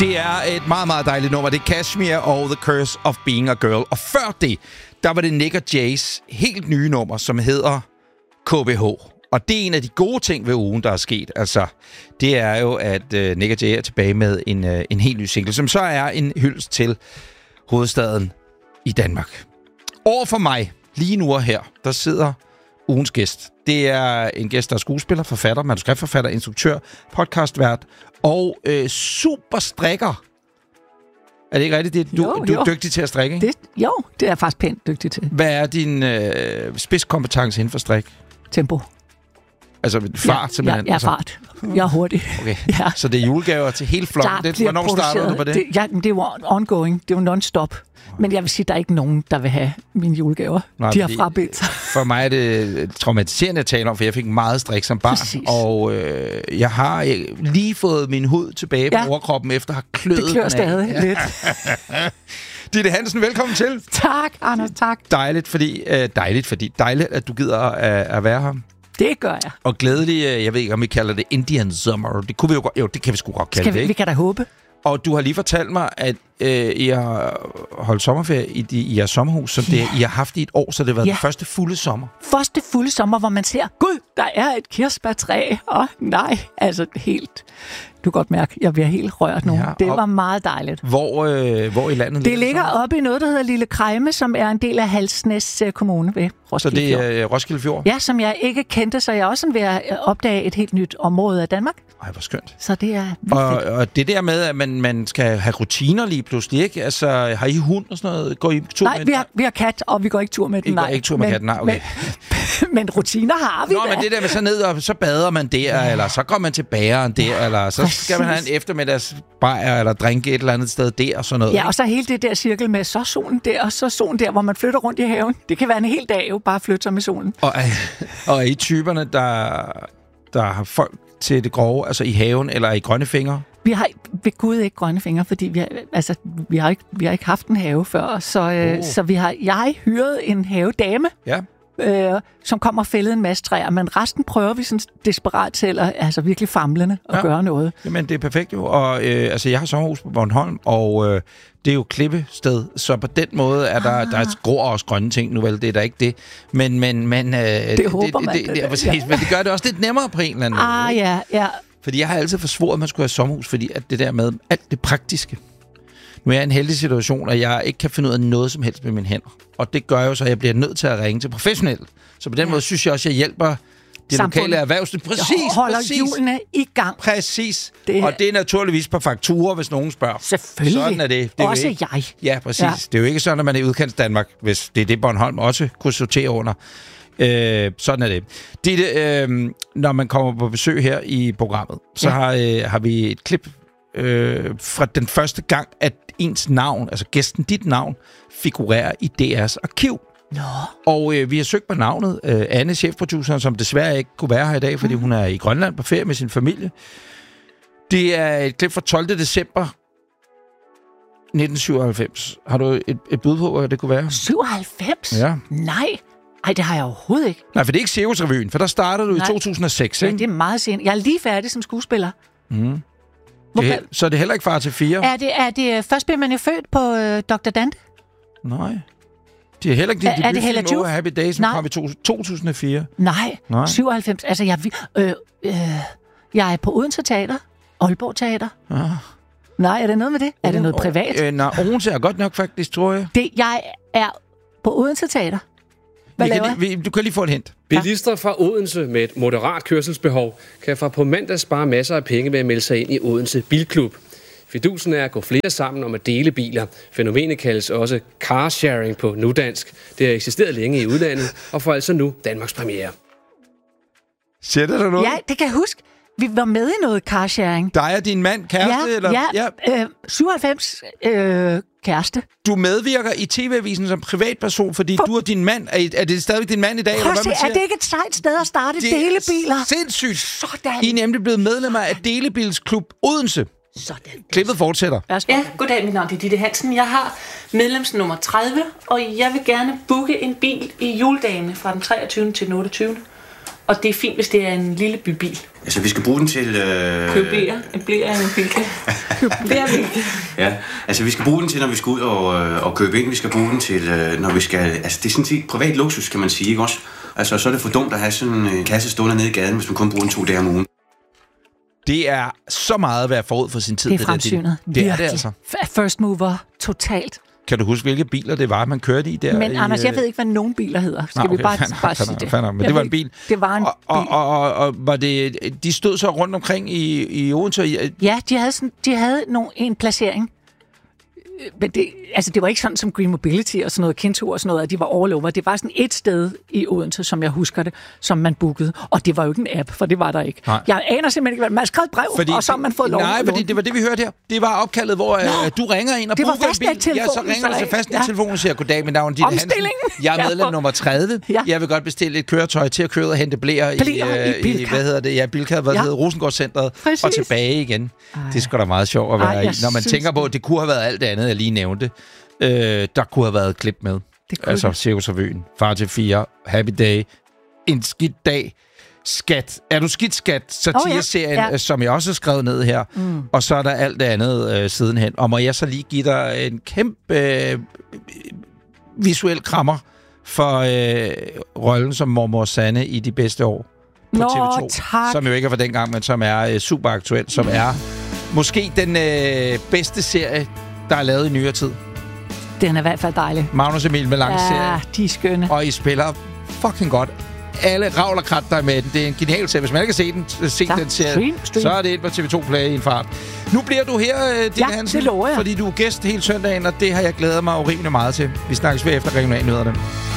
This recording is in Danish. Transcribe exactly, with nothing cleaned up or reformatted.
Det er et meget, meget dejligt nummer. Det er Kashmir og The Curse of Being a Girl. Og før det, der var det Nick og Jays helt nye nummer, som hedder K B H. Og det er en af de gode ting ved ugen, der er sket. Altså, det er jo, at uh, Nick og Jay er tilbage med en, uh, en helt ny single, som så er en hyldest til hovedstaden i Danmark. Over for mig, lige nu og her, der sidder ugens gæst. Det er en gæst, der er skuespiller, forfatter, manuskriptforfatter, instruktør, podcastvært og øh, super strikker. Er det ikke rigtigt? Det, du, jo, du jo. er dygtig til at strikke, ikke? Det, jo, det er jeg faktisk pænt dygtig til. Hvad er din øh, spidskompetence inden for strik? Tempo. Altså fart, ja, simpelthen? Ja, ja, altså. fart. Jeg er hurtig. Okay, ja. Så det er julegaver til hele flokken. Det, hvornår startede du på det? det ja, det er jo ongoing. Det er jo non-stop. Men jeg vil sige, at der er ikke nogen, der vil have mine julegaver. Nej, de har frabedt sig. For mig er det traumatiserende at tale om, for jeg fik meget strik som barn. Præcis. Og øh, jeg har lige fået min hud tilbage ja. på overkroppen, efter at have kløet. Det klør stadig ja. lidt. Ditte Hansen, velkommen til. Tak, Anders, tak. Dejligt, fordi, øh, dejligt, fordi dejligt, at du gider at, at være her. Det gør jeg. Og glædelig, jeg ved ikke, om vi kalder det Indian Summer. Det kunne vi jo godt, jo, det kan vi sgu godt kalde Skal vi, det, ikke? Vi kan da håbe. Og du har lige fortalt mig, at øh, I har holdt sommerferie i, de, i jeres sommerhus, som ja. det, I har haft i et år, så det har været ja. den første fulde sommer. Første fulde sommer, hvor man ser, gud, der er et kirsebærtræ. Åh, oh, nej, altså helt... Du kan godt mærke, jeg bliver helt rørt nu. Ja, det var meget dejligt. Hvor, øh, hvor i landet? Det ligger oppe i noget, der hedder Lille Krejme, som er en del af Halsnæs uh, Kommune ved Roskilde Fjord. Så det er uh, Roskilde Fjord? Ja, som jeg ikke kendte, så jeg er også ved at opdage et helt nyt område af Danmark. Ej, hvor skønt. Så det er og, og det der med, at man, man skal have rutiner lige pludselig, ikke? Altså, har I hund og sådan noget? Går I tur nej, med vi har, vi har kat, og vi går ikke tur med den. I nej. går ikke tur med men, katten, nej, okay. Men, men rutiner har vi Nå, da. men det der med så ned, og så bader man der, ja. eller så går man til bageren der, ja, eller så præcis. Skal man have en eftermiddagsbajer, eller drinke et eller andet sted der, og sådan noget. Ja, ikke? og så hele det der cirkel med, så solen der, og så solen der, hvor man flytter rundt i haven. Det kan være en hel dag jo, bare flytte sig med solen. Og, og er I typerne, der, der har folk til det grove, altså i haven, eller i grønne fingre? Vi har ved Gud ikke grønne fingre, fordi vi har, altså, vi har, ikke, vi har ikke haft en have før, så, øh, oh. så vi har, jeg har hyret en havedame, ja. øh, som kommer og fælder en masse træer, men resten prøver vi sådan desperat til, at, altså virkelig famlende at ja. gøre noget. Jamen, det er perfekt jo, og øh, altså, jeg har sommerhus på Bornholm, og øh, det er jo klippested, så på den måde er der, ah. der er gror også grønne ting, nu vel, det er der ikke det, men, men, men øh, det, det håber det, man. Det, det, det, præcis, ja. Men det gør det også lidt nemmere på en eller anden ah, måde. Ja, ja. Fordi jeg har altid forsvoret, at man skulle have sommerhus, fordi at det der med alt det praktiske. Nu er jeg i en heldig situation, at jeg ikke kan finde ud af noget som helst med mine hænder. Og det gør jo så, at jeg bliver nødt til at ringe til professionelle. Så på den ja. måde synes jeg også, at jeg hjælper det Samfund. lokale erhvervsliv. Præcis, holder præcis. hjulene i gang. Præcis. Det... Og det er naturligvis på fakturer, hvis nogen spørger. Selvfølgelig. Sådan er det. det er også ikke... jeg. Ja, præcis. Ja. Det er jo ikke sådan, at man er i udkants Danmark, hvis det er det, Bornholm også kunne sortere under. Øh, sådan er det. Ditte, øh, når man kommer på besøg her i programmet, så ja. har, øh, har vi et klip øh, fra den første gang, at ens navn, altså gæsten, dit navn, figurerer i D R's arkiv. Nå. Og øh, vi har søgt på navnet. Øh, Anne, chefproduceren, som desværre ikke kunne være her i dag, fordi mm. hun er i Grønland på ferie med sin familie. Det er et klip fra tolvte december nitten syvoghalvfems. Har du et, et bud på, hvad det kunne være? syvoghalvfems? Ja. Nej. Ej, det har jeg overhovedet ikke. Nej, for det er ikke Cirkusrevyen, for der startede du Nej. i to tusind og seks, ikke? Ja, det er meget sent. Jeg er lige færdig som skuespiller. Mm. Det er, så er det heller ikke Far til fire? Er det, er det først blev man jo født på øh, doktor Dante? Nej. Det er heller ikke din debutfilm over Happy Days, som Nej. kom i to tusind og fire. Nej, Nej. syvoghalvfems. Altså, jeg, øh, øh, jeg er på Odense Teater, Aalborg Teater. Ah. Nej, er det noget med det? Er det noget privat? Øh, nej, Odense er godt nok faktisk, tror jeg. Det, jeg er på Odense Teater. Hvad vi laver kan, vi, Du kan lige få et hint. Bilister fra Odense med et moderat kørselsbehov kan fra på mandag spare masser af penge ved at melde sig ind i Odense Bilklub. Fidusen er at gå flere sammen om at dele biler. Fænomenet kaldes også carsharing på nudansk. Det har eksisteret længe i udlandet og får altså nu Danmarks premiere. Sætter du noget? Ja, det kan jeg huske. Vi var med i noget carsharing. Dig og din mand, kæreste? Ja, eller? ja. ja. Øh, syvoghalvfems øh, kæreste. Du medvirker i T V-avisen som privatperson, fordi For... du og din mand... Er, er det stadigvæk din mand i dag? Prøv at se, er det ikke et sejt sted at starte det delebiler? Sindssygt. Sådan. I er nemlig blevet medlemmer af Delebilsklub Odense. Sådan. Klippet fortsætter. Ja, goddag, mit navn er Ditte Hansen. Jeg har medlemsnummer tredive, og jeg vil gerne booke en bil i juledagene fra den treogtyvende til den otteogtyvende Og det er fint, hvis det er en lille bybil. Altså, vi skal bruge den til... Øh... Køb blæer. En blæer er en bil. købe flere biler. Ja, altså vi skal bruge den til, når vi skal ud og, og købe ind. Vi skal bruge den til, når vi skal... Altså det er sådan set privat luksus, kan man sige, ikke også? Altså så er det for dumt at have sådan en kasse stående nede i gaden, hvis man kun bruger den to dage om ugen. Det er så meget at være forud for sin tid. Det er fremsynet. Det, det er det altså. First mover, totalt. Kan du huske, hvilke biler det var, man kørte i der? Men i, Anders, jeg ved ikke, hvad nogen biler hedder. Skal okay, vi bare, fanden, bare fanden, sige det? Fanden, men jeg det var en bil. Det var en og, bil. Og, og, og, og var det, de stod så rundt omkring i, i Odense? Ja, de havde, sådan, de havde nogle, en placering. Men det, altså, det var ikke sådan som Green Mobility og sådan noget, Kinto og sådan noget, at de var all over. Det var sådan et sted i Odense, som jeg husker det, som man bookede. Og det var jo ikke en app, for det var der ikke. Nej. Jeg aner simpelthen ikke, hvad man skrev et brev, fordi, og så har man fået lov. Nej, fordi det var det, vi hørte her. Det var opkaldet, hvor uh, du ringer ind og det booker en bil. Ja, så ringer du til fastnettelefonen og siger, goddag, mit navn er Ditte Hansen. Jeg er medlem nummer tredive. Ja. Jeg vil godt bestille et køretøj til at køre ud og hente blæer i, uh, i, i, hvad hedder det, ja, Bilka, hvad ja. hedder Rosengårdscentret, og tilbage igen. Ej. Det er sgu da meget sjovt at være Ej, i. Når man tænker på, at det kunne have været alt det andet, jeg lige nævnte. Øh, der kunne have været et klip med. Altså Cirkusrevyen, Far til fire, Happy Day, En skidt dag, Skat. Er du skidt, Skat? Satireserien, oh, ja. Ja. Som jeg også har skrevet ned her. Mm. Og så er der alt det andet øh, sidenhen. Og må jeg så lige give dig en kæmpe øh, visuel krammer for øh, rollen som mormor Sanne i De bedste år på Nå, T V to. Tak. Som jo ikke er fra dengang, men som er øh, super aktuel. Som er måske den øh, bedste serie, der er lavet i nyere tid. Den er i hvert fald dejlig. Magnus Emil med lang serie. Ja, de er skønne. Og I spiller fucking godt. Alle ravl og krat, der er med den. Det er en genial serie. Hvis man ikke kan se den, se den serie, stream, stream. Så er det ind på T V to Play i en fart. Nu bliver du her, Ditte ja, Hansen. det lover jeg. Fordi du er gæst hele søndagen, og det har jeg glædet mig urimelig meget til. Vi snakkes ved efter regionalnyhederne.